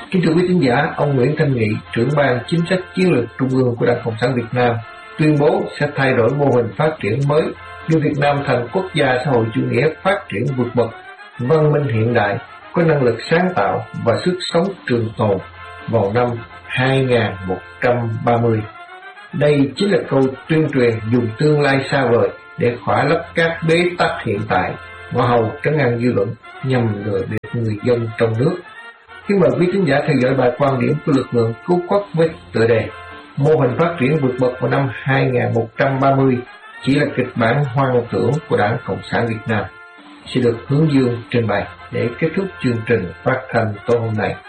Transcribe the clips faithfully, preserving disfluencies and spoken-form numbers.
Kính thưa quý thính giả, ông Nguyễn Thanh Nghị, trưởng ban chính sách chiến lược trung ương của Đảng Cộng sản Việt Nam, tuyên bố sẽ thay đổi mô hình phát triển mới, đưa Việt Nam thành quốc gia xã hội chủ nghĩa phát triển vượt bậc, văn minh hiện đại, có năng lực sáng tạo và sức sống trường tồn vào năm hai nghìn một trăm ba mươi. Đây chính là câu tuyên truyền dùng tương lai xa vời để khỏa lấp các bế tắc hiện tại, ngõ hầu trấn an dư luận nhằm lừa bịp người dân trong nước. Kính mời quý thính giả theo dõi bài quan điểm của lực lượng cứu quốc với tựa đề mô hình phát triển vượt bậc vào năm hai nghìn một trăm ba mươi chỉ là kịch bản hoang tưởng của Đảng Cộng sản Việt Nam. Sẽ được Hướng Dương trình bày để kết thúc chương trình phát thanh tối hôm nay.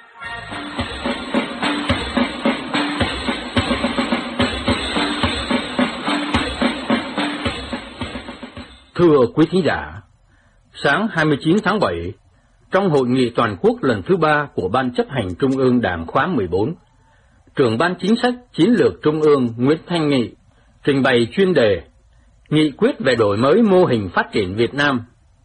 Thưa quý thính giả, sáng hai mươi chín tháng bảy, trong hội nghị toàn quốc lần thứ ba của Ban chấp hành Trung ương Đảng khóa mười bốn, trưởng Ban Chính sách Chiến lược Trung ương Nguyễn Thanh Nghị trình bày chuyên đề Nghị quyết về đổi mới mô hình phát triển Việt Nam.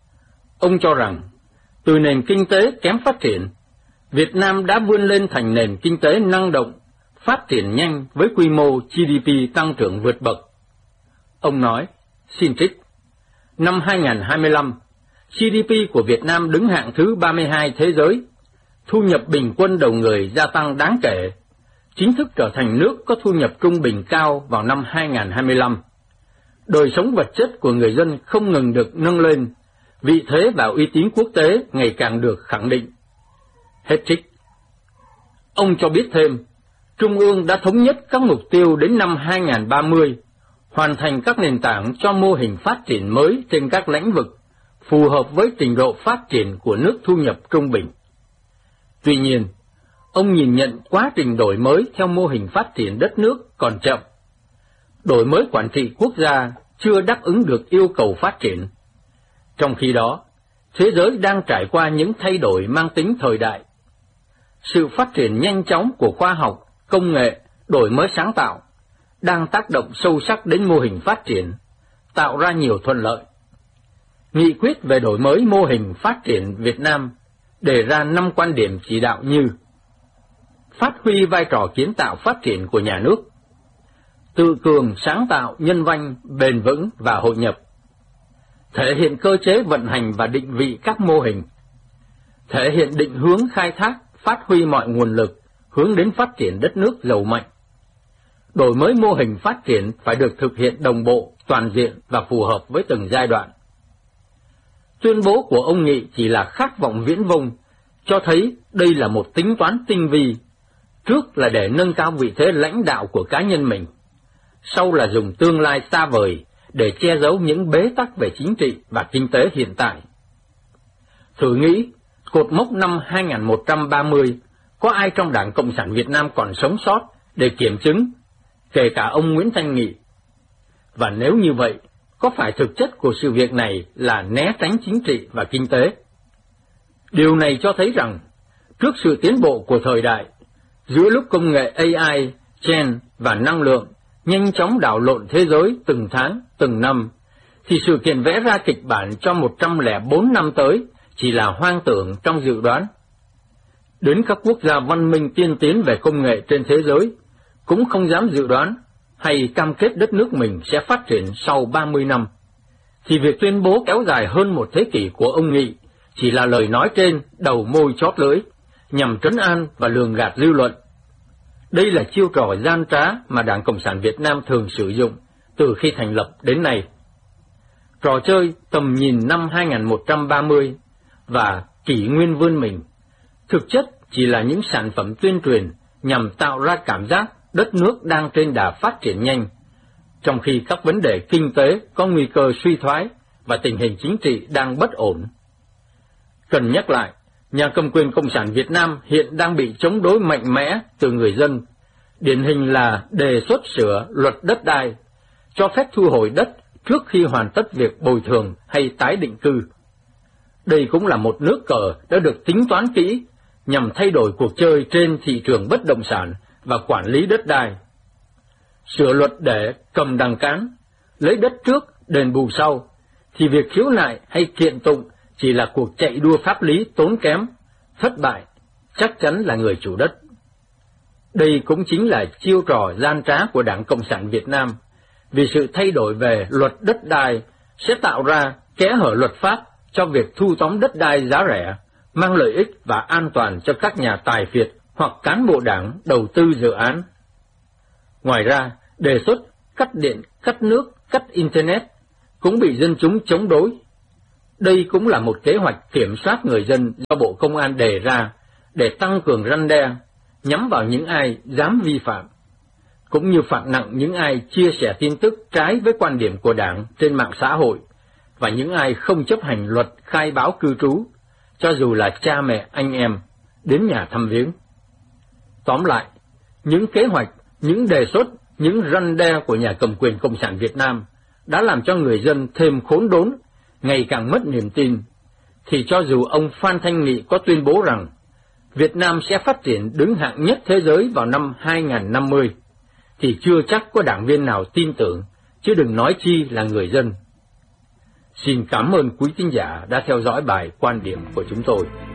Ông cho rằng, từ nền kinh tế kém phát triển, Việt Nam đã vươn lên thành nền kinh tế năng động, phát triển nhanh với quy mô giê đê pê tăng trưởng vượt bậc. Ông nói, xin trích, năm hai nghìn không trăm hai mươi lăm, giê đê pê của Việt Nam đứng hạng thứ ba mươi hai thế giới, thu nhập bình quân đầu người gia tăng đáng kể, chính thức trở thành nước có thu nhập trung bình cao vào năm hai nghìn không trăm hai mươi lăm. Đời sống vật chất của người dân không ngừng được nâng lên, vị thế và uy tín quốc tế ngày càng được khẳng định. Hết trích. Ông cho biết thêm, Trung ương đã thống nhất các mục tiêu đến năm hai nghìn không trăm ba mươi, hoàn thành các nền tảng cho mô hình phát triển mới trên các lĩnh vực, phù hợp với trình độ phát triển của nước thu nhập trung bình. Tuy nhiên, ông nhìn nhận quá trình đổi mới theo mô hình phát triển đất nước còn chậm. Đổi mới quản trị quốc gia chưa đáp ứng được yêu cầu phát triển. Trong khi đó, thế giới đang trải qua những thay đổi mang tính thời đại. Sự phát triển nhanh chóng của khoa học, công nghệ, đổi mới sáng tạo đang tác động sâu sắc đến mô hình phát triển, tạo ra nhiều thuận lợi. Nghị quyết về đổi mới mô hình phát triển Việt Nam đề ra năm quan điểm chỉ đạo như: phát huy vai trò kiến tạo phát triển của nhà nước, tự cường sáng tạo nhân văn, bền vững và hội nhập, thể hiện cơ chế vận hành và định vị các mô hình, thể hiện định hướng khai thác, phát huy mọi nguồn lực hướng đến phát triển đất nước giàu mạnh. Đổi mới mô hình phát triển phải được thực hiện đồng bộ, toàn diện và phù hợp với từng giai đoạn. Tuyên bố của ông Nghị chỉ là khát vọng viễn vông, cho thấy đây là một tính toán tinh vi, trước là để nâng cao vị thế lãnh đạo của cá nhân mình, sau là dùng tương lai xa vời để che giấu những bế tắc về chính trị và kinh tế hiện tại. Thử nghĩ, cột mốc năm hai nghìn một trăm ba mươi, có ai trong Đảng Cộng sản Việt Nam còn sống sót để kiểm chứng, kể cả ông Nguyễn Thanh Nghị? Và nếu như vậy, có phải thực chất của sự việc này là né tránh chính trị và kinh tế? Điều này cho thấy rằng, trước sự tiến bộ của thời đại, giữa lúc công nghệ a i, gen và năng lượng nhanh chóng đảo lộn thế giới từng tháng, từng năm, thì sự kiện vẽ ra kịch bản cho một trăm lẻ bốn năm tới chỉ là hoang tưởng trong dự đoán. Đến các quốc gia văn minh tiên tiến về công nghệ trên thế giới cũng không dám dự đoán hay cam kết đất nước mình sẽ phát triển sau ba mươi năm, thì việc tuyên bố kéo dài hơn một thế kỷ của ông Nghị chỉ là lời nói trên đầu môi chót lưỡi, nhằm trấn an và lường gạt dư luận. Đây là chiêu trò gian trá mà Đảng Cộng sản Việt Nam thường sử dụng từ khi thành lập đến nay. Trò chơi tầm nhìn năm hai nghìn một trăm ba mươi và kỷ nguyên vươn mình thực chất chỉ là những sản phẩm tuyên truyền nhằm tạo ra cảm giác đất nước đang trên đà phát triển nhanh, trong khi các vấn đề kinh tế có nguy cơ suy thoái và tình hình chính trị đang bất ổn. Cần nhắc lại, nhà cầm quyền Cộng sản Việt Nam hiện đang bị chống đối mạnh mẽ từ người dân, điển hình là đề xuất sửa luật đất đai, cho phép thu hồi đất trước khi hoàn tất việc bồi thường hay tái định cư. Đây cũng là một nước cờ đã được tính toán kỹ nhằm thay đổi cuộc chơi trên thị trường bất động sản và quản lý đất đai. Sửa luật để cầm đằng cán, lấy đất trước, đền bù sau, thì việc khiếu nại hay kiện tụng chỉ là cuộc chạy đua pháp lý tốn kém, thất bại, chắc chắn là người chủ đất. Đây cũng chính là chiêu trò gian trá của Đảng Cộng sản Việt Nam, vì sự thay đổi về luật đất đai sẽ tạo ra kẽ hở luật pháp cho việc thu tóm đất đai giá rẻ, mang lợi ích và an toàn cho các nhà tài phiệt hoặc cán bộ đảng đầu tư dự án. Ngoài ra, đề xuất cắt điện, cắt nước, cắt Internet cũng bị dân chúng chống đối. Đây cũng là một kế hoạch kiểm soát người dân do Bộ Công an đề ra để tăng cường răn đe, nhắm vào những ai dám vi phạm, cũng như phạt nặng những ai chia sẻ tin tức trái với quan điểm của Đảng trên mạng xã hội và những ai không chấp hành luật khai báo cư trú, cho dù là cha mẹ, anh em, đến nhà thăm viếng. Tóm lại, những kế hoạch, những đề xuất, những răn đe của nhà cầm quyền Cộng sản Việt Nam đã làm cho người dân thêm khốn đốn, ngày càng mất niềm tin, thì cho dù ông Phan Thanh Nghị có tuyên bố rằng Việt Nam sẽ phát triển đứng hạng nhất thế giới vào năm hai nghìn năm mươi, thì chưa chắc có đảng viên nào tin tưởng, chứ đừng nói chi là người dân. Xin cảm ơn quý thính giả đã theo dõi bài quan điểm của chúng tôi.